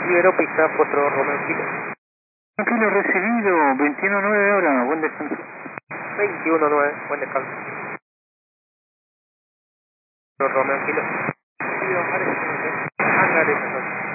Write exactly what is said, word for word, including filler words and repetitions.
Libero pista cuatro Romeo Kilo. Kilo recibido, veintiuno nueve ahora, buen descanso. veintiuno nueve, buen descanso. Romeo Kilo. Recibido, Ares, Hangar,